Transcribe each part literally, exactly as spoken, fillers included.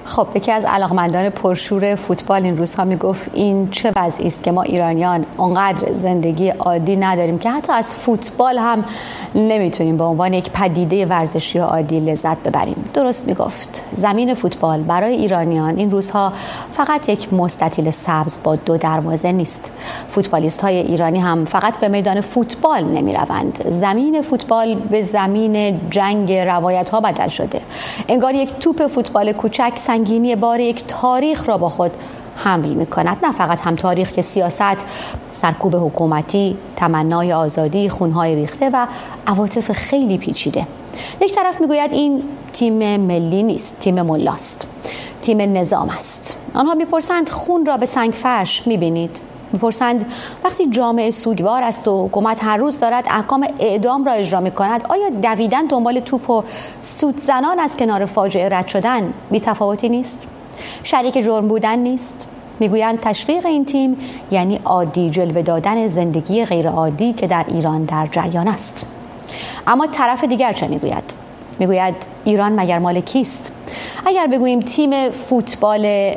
خب یکی از علاقمندان پرشور فوتبال این روزها میگفت این چه وضعی است که ما ایرانیان اونقدر زندگی عادی نداریم که حتی از فوتبال هم نمیتونیم به عنوان یک پدیده ورزشی عادی لذت ببریم. درست میگفت. زمین فوتبال برای ایرانیان این روزها فقط یک مستطیل سبز با دو دروازه نیست. فوتبالیست های ایرانی هم فقط به میدان فوتبال نمیروند. زمین فوتبال به زمین جنگ روایت ها بدل شده. انگار یک توپ فوتبال کوچک سنگینی بار یک تاریخ را با خود حمل می کند. نه فقط هم تاریخ که سیاست، سرکوب حکومتی، تمنای آزادی، خونهای ریخته و عواطف خیلی پیچیده. یک طرف می گوید این تیم ملی نیست، تیم ملاست، تیم نظام است. آنها می پرسند خون را به سنگ فرش می بینید؟ می پرسند وقتی جامعه سوگوار است و حکومت هر روز دارد احکام اعدام را اجرا می کند، آیا دویدن دنبال توپ و سوت زنان از کنار فاجعه رد شدن بی تفاوتی نیست؟ شریک جرم بودن نیست؟ میگویند تشویق این تیم یعنی عادی جلوه دادن زندگی غیر عادی که در ایران در جریان است. اما طرف دیگر چه میگوید؟ میگوید ایران مگر مال کیست؟ اگر بگوییم تیم فوتبال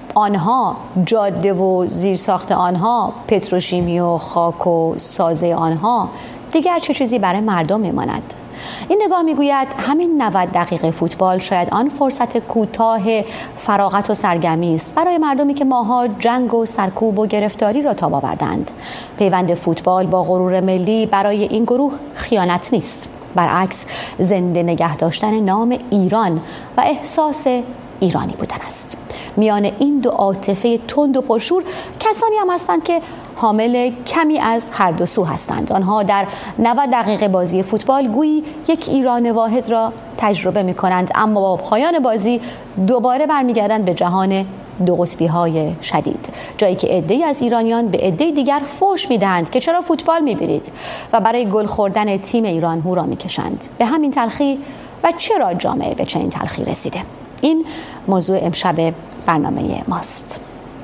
آنها، جاده و زیرساخت آنها، پتروشیمی و خاک و سازه آنها، دیگر چه چیزی برای مردم میماند؟ این نگاه میگوید همین نود دقیقه فوتبال شاید آن فرصت کوتاه فراغت و سرگرمی است برای مردمی که ماها جنگ و سرکوب و گرفتاری را تاب آوردند. پیوند فوتبال با غرور ملی برای این گروه خیانت نیست، برعکس زنده نگه داشتن نام ایران و احساس ایرانی بودن است. میان این دو عاطفه تند و پرشور کسانی هم هستند که حامل کمی از هر دو سو هستند. آنها در نود دقیقه بازی فوتبال گویی یک ایران واحد را تجربه می کنند، اما با پایان بازی دوباره برمیگردند به جهان دو قطبی های شدید، جایی که عده‌ای از ایرانیان به عده‌ای دیگر فحش میدهند که چرا فوتبال میبینید و برای گل خوردن تیم ایران هورا میکشند. به همین تلخی و چرا جامعه به چنین تلخی رسیده؟ این موضوع امشب برنامه ماست.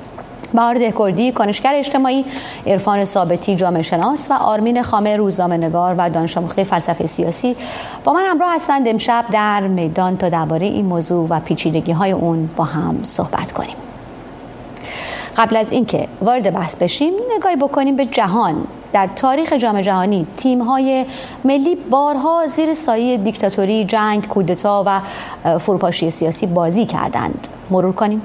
بهار دهکردی، کنشگر اجتماعی، عرفان ثابتی، جامعه شناس و آرمین خامه، روزنامه‌نگار و دانش آموخته فلسفه سیاسی با من همراه هستند امشب در میدان تا درباره این موضوع و پیچیدگی‌های اون با هم صحبت کنیم. قبل از اینکه وارد بحث بشیم، نگاهی بکنیم به جهان. در تاریخ جام جهانی تیم‌های ملی بارها زیر سایه دیکتاتوری، جنگ، کودتا و فروپاشی سیاسی بازی کردند. مرور کنیم.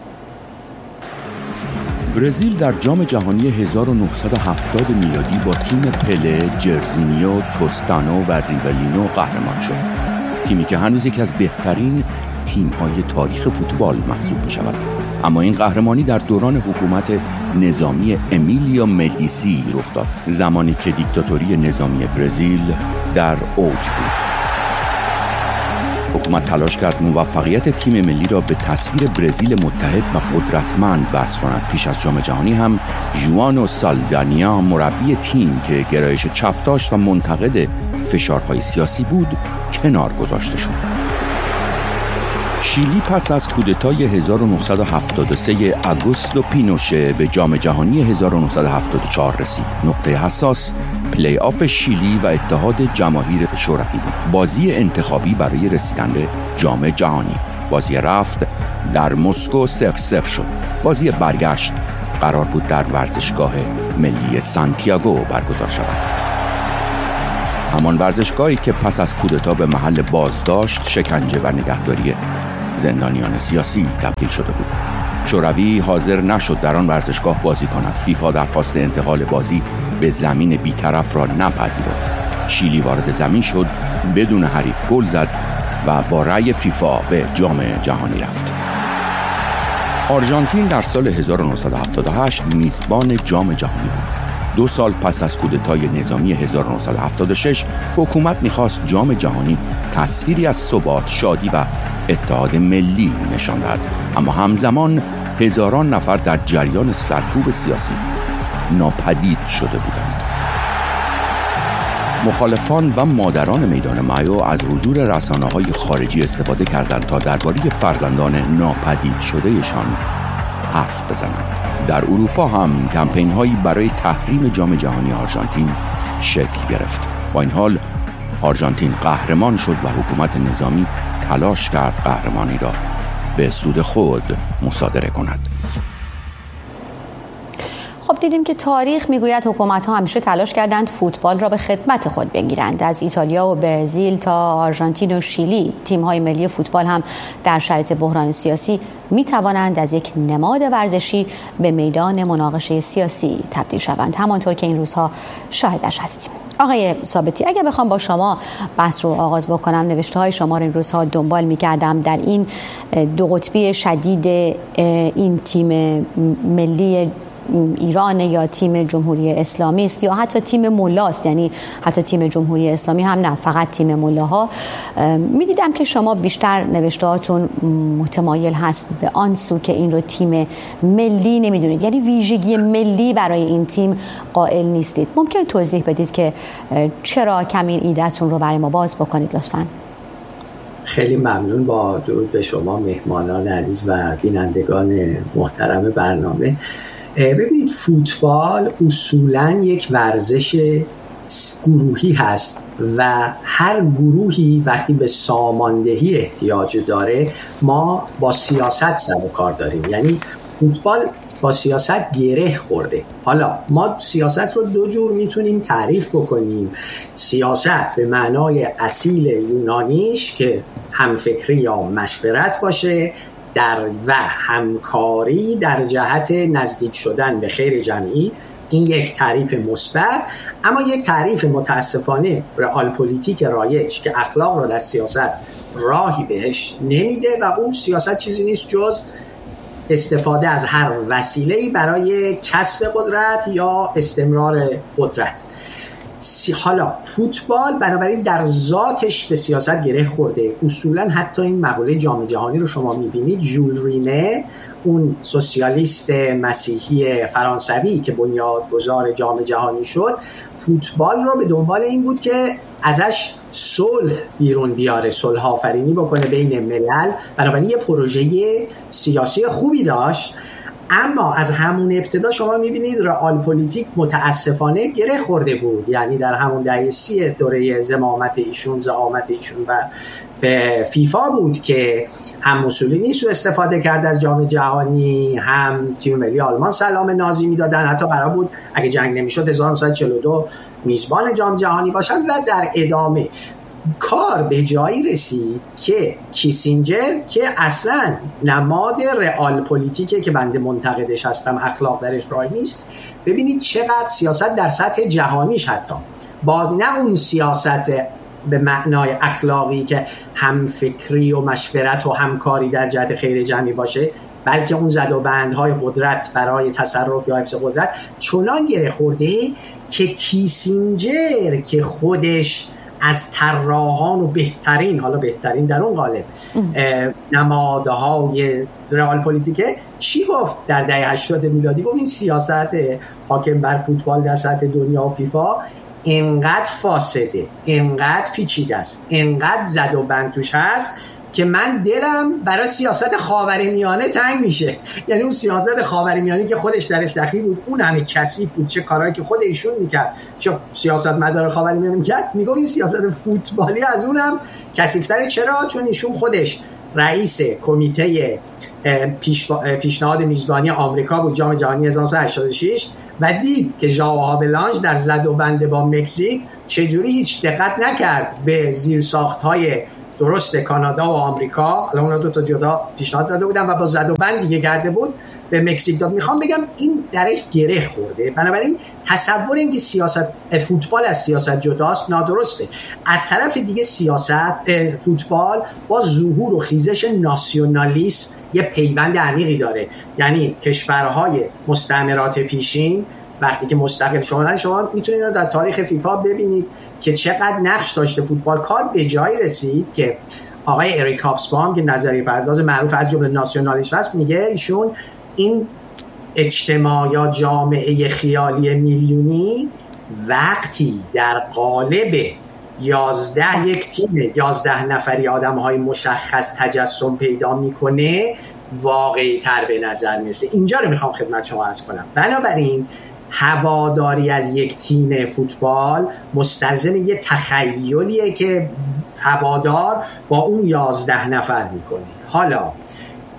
برزیل در جام جهانی هزار و نهصد و هفتاد میلادی با تیم پله، جرزینیو، توستانو و ریولینو قهرمان شد. تیمی که هنوز یکی از بهترین تیم‌های تاریخ فوتبال محسوب می‌شود. اما این قهرمانی در دوران حکومت نظامی امیلیو مدیسی رخ داد، زمانی که دیکتاتوری نظامی برزیل در اوج بود. حکومت تلاش کرد موفقیت تیم ملی را به تصویر برزیل متحد و قدرتمند وصل کند. پیش از جام جهانی هم ژوانو سالدانیا، مربی تیم که گرایش چپ داشت و منتقد فشارهای سیاسی بود، کنار گذاشته شد. شیلی پس از کودتای هزار و نهصد و هفتاد و سه آگوستو پینوشه به جام جهانی هزار و نهصد و هفتاد و چهار رسید. نقطه حساس پلی آف شیلی و اتحاد جماهیر شوروی بود. بازی انتخابی برای رسیدن به جام جهانی. بازی رفت در مسکو صفر صفر شد. بازی برگشت قرار بود در ورزشگاه ملی سانتیاگو برگزار شود. همان ورزشگاهی که پس از کودتا به محل بازداشت، شکنجه و نگهداری زندانیان سیاسی تبدیل شده بود. شوروی حاضر نشد در آن ورزشگاه بازی کند. فیفا درخواست انتقال بازی به زمین بی‌طرف را نپذیرفت. شیلی وارد زمین شد، بدون حریف گل زد و با رأی فیفا به جام جهانی رفت. آرژانتین در سال هزار و نهصد و هفتاد و هشت میزبان جام جهانی بود. دو سال پس از کودتای نظامی هزار و نهصد و هفتاد و شش، حکومت می‌خواست جام جهانی تصویری از ثبات، شادی و اتحاد ملی نشان دهد، اما همزمان هزاران نفر در جریان سرکوب سیاسی ناپدید شده بودند. مخالفان و مادران میدان مایو از حضور رسانه‌های خارجی استفاده کردند تا درباره فرزندان ناپدید شدهشان حرف بزنند. در اروپا هم کمپین‌هایی برای تحریم جام جهانی آرژانتین شکل گرفت. با این حال آرژانتین قهرمان شد و حکومت نظامی تلاش کرد قهرمانی را به سود خود مصادره کند. خب دیدیم که تاریخ میگوید حکومت‌ها همیشه تلاش کردند فوتبال را به خدمت خود بگیرند. از ایتالیا و برزیل تا آرژانتین و شیلی، تیم‌های ملی فوتبال هم در شرایط بحران سیاسی می‌توانند از یک نماد ورزشی به میدان مناقشه سیاسی تبدیل شوند، همانطور که این روزها شاهدش هستیم. آقای ثابتی، اگر بخوام با شما بحث رو آغاز بکنم، نوشته‌های شما رو این روزها دنبال می‌کردم در این دو قطبی شدید این تیم ملی ایران یا تیم جمهوری اسلامی است یا حتی تیم ملاست، یعنی حتی تیم جمهوری اسلامی هم نه، فقط تیم ملاها، میدیدم که شما بیشتر نوشتهاتون متمایل هست به آن سو که این رو تیم ملی نمیدونید، یعنی ویژگی ملی برای این تیم قائل نیستید. ممکن توضیح بدید که چرا کمی ایده‌تون رو برای ما باز بکنید لطفاً؟ خیلی ممنون. با درود به شما مهمانان عزیز و بینندگان محترم برنامه. ببینید، فوتبال اصولاً یک ورزش گروهی هست و هر گروهی وقتی به ساماندهی احتیاج داره ما با سیاست سر و کار داریم. یعنی فوتبال با سیاست گره خورده. حالا ما سیاست رو دو جور میتونیم تعریف بکنیم. سیاست به معنای اصیل یونانیش که همفکری یا مشورت باشه در و همکاری در جهت نزدیک شدن به خیر جمعی، این یک تعریف مثبت. اما یک تعریف متاسفانه رئال پلیتیک رایج که اخلاق رو در سیاست راهی بهش نمیده و اون سیاست چیزی نیست جز استفاده از هر وسیله‌ای برای کسب قدرت یا استمرار قدرت. حالا فوتبال بنابراین در ذاتش به سیاست گره خورده. اصولا حتی این مقوله جام جهانی رو شما میبینید، ژول ریمه، اون سوسیالیست مسیحی فرانسوی که بنیادگذار جام جهانی شد، فوتبال رو به دنبال این بود که ازش صلح بیرون بیاره، صلح آفرینی بکنه بین ملل. بنابراین یه پروژه سیاسی خوبی داشت. اما از همون ابتدا شما میبینید رئال پلیتیک متاسفانه گره خورده بود. یعنی در همون دهه سی دوره زمامت ایشون، زعامت ایشون و فیفا بود که هم موسولینی سو استفاده کرد از جام جهانی، هم تیم ملی آلمان سلام نازی میدادن. حتی قرار بود اگه جنگ نمیشد هزار و نهصد و چهل و دو میزبان جام جهانی باشن. و در ادامه کار به جایی رسید که کیسینجر که اصلا نماد رئال پلیتیکه که بنده منتقدش هستم، اخلاق درش رای نیست، ببینید چقدر سیاست در سطح جهانیش حتی با نه اون سیاست به معنای اخلاقی که هم فکری و مشورت و همکاری در جهت خیر جمعی باشه، بلکه اون زد و بندهای قدرت برای تصرف یا حفظ قدرت چنان گره خورده که کیسینجر که خودش از طراحان و بهترین، حالا بهترین در اون قالب نمادهای رئال پلیتیکه، چی گفت در دهه هشتاد میلادی؟ گفت این سیاست حاکم بر فوتبال در سطح دنیا و فیفا اینقدر فاسده، اینقدر پیچیده است، اینقدر زد و بند توش هست که من دلم برای سیاست خاورمیانه تنگ میشه. یعنی اون سیاست خاورمیانه که خودش درش دخیل بود، اون همه کثیف بود، چه کارهایی که خود ایشون میکرد، چه سیاست مدار خاورمیانه میکرد، میگفت این سیاست فوتبالی از اونم کثیف‌تره. چرا؟ چون ایشون خودش رئیس کمیته پیش پیشنهاد میزبانی آمریکا بود جام جهانی هزار و نهصد و هشتاد و شش و دید که ژائو هاولانژ در زد و بند با مکزیک چجوری هیچ دقت نکرد به زیرساخت‌های درست کانادا و آمریکا. الان اونا دو تا جدا پیشنهاد داده بودن و با زد و بندی که کرده بود به مکزیک داد. میخوام بگم این درش گره خورده. بنابراین تصور این که سیاست فوتبال از سیاست جداست نادرسته. از طرف دیگه سیاست فوتبال با ظهور و خیزش ناسیونالیسم یه پیوند عمیقی داره. یعنی کشورهای مستعمرات پیشین وقتی که مستقل شدن، شما میتونید در تاریخ فیفا ببینید که چقدر نقش داشته فوتبال. کار به جایی رسید که آقای اریک هابسبام که نظریه پرداز معروف از جمله ناسیونالیسم است، میگه ایشون این اجتماع یا جامعه خیالی میلیونی وقتی در قالب یازده یک تیم یازده نفری آدم‌های مشخص تجسم پیدا میکنه واقعی تر به نظر میرسه. اینجا رو میخوام خدمت شما عرض کنم. بنابراین هواداری از یک تیم فوتبال مستلزم یه تخیلیه که هوادار با اون یازده نفر میکنه. حالا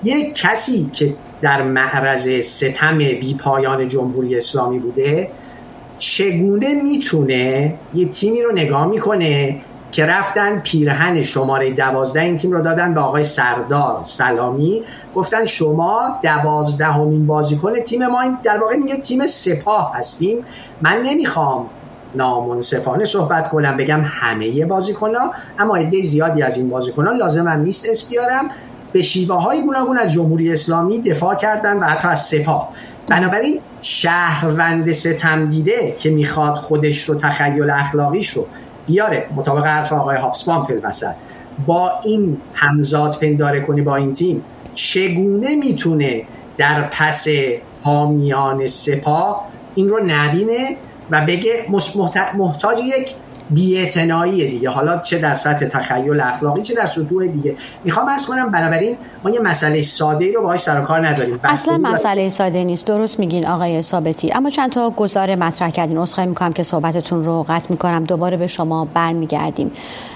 یک کسی که در معرض ستم بی پایان جمهوری اسلامی بوده چگونه میتونه یه تیمی رو نگاه میکنه که رفتن پیرهن شماره دوازده این تیم رو دادن به آقای سردار سلامی، گفتن شما دوازدهمین بازیکن تیم ما، این در واقع میگه تیم سپاه هستیم. من نمیخوام نامنصفانه صحبت کنم بگم همه بازیکن‌ها، اما عده زیادی از این بازیکن‌ها لازمم نیست اسم بیارم، به شیوه‌های گوناگون از جمهوری اسلامی دفاع کردن و حتی از سپاه. بنابراین شهروند ستم دیده که میخواد خودش رو تخیل اخلاقیش رو بیاره مطابق حرف آقای هابسبام فی المثل با این همزاد پنداره کنی با این تیم، چگونه میتونه در پس حامیان سپاه این رو نبینه و بگه محتاج یک بی‌اعتنایی دیگه، حالا چه در سطح تخیل اخلاقی چه در سطوح دیگه. میخوام عرض کنم بنابراین ما یه مسئله ساده رو باهاش سر و کار نداریم. اصلا مسئله ساده نیست، درست میگین آقای ثابتی. اما چند تا گزاره مطرح کردین، عذرخواهی میکنم که صحبتتون رو قطع میکنم، دوباره به شما برمیگردیم.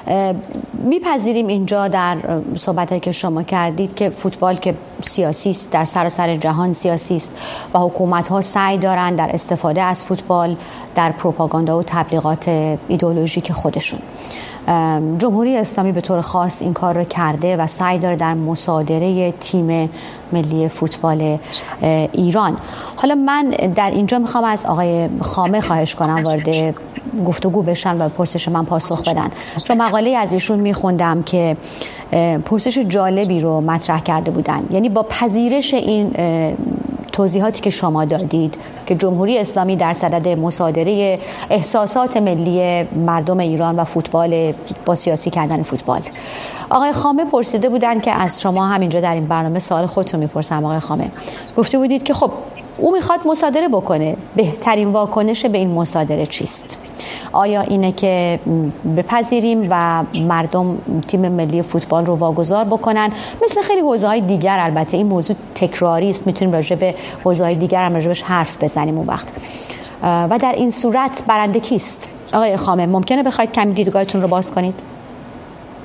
میپذیریم اینجا در صحبتی که شما کردید که فوتبال که سیاسی است، در سراسر جهان سیاسی است و حکومت‌ها سعی دارن در استفاده از فوتبال در پروپاگاندا و تبلیغات ایدئولوژیک خودشون. جمهوری اسلامی به طور خاص این کار رو کرده و سعی داره در مصادره تیم ملی فوتبال ایران. حالا من در اینجا میخوام از آقای خامه خواهش کنم وارد گفتگو بشن و پرسش من پاسخ بدن، چون مقاله از ایشون میخوندم که پرسش جالبی رو مطرح کرده بودن، یعنی با پذیرش این توضیحاتی که شما دادید که جمهوری اسلامی در صدد مصادره احساسات ملی مردم ایران و فوتبال با سیاسی کردن فوتبال، آقای خامه پرسیده بودن که از شما همینجا در این برنامه سوال خودتون میپرسم آقای خامه، گفته بودید که خب او میخواد مصادره بکنه، بهترین واکنش به این مصادره چیست؟ آیا اینه که بپذیریم و مردم تیم ملی فوتبال رو واگذار بکنن مثل خیلی حوزه‌های دیگر؟ البته این موضوع تکراری است، میتونیم راجع به حوزه‌های دیگر هم راجعش حرف بزنیم اون وقت. و در این صورت برنده کیست؟ آقای خامه ممکنه بخواید کمی دیدگاهتون رو باز کنید؟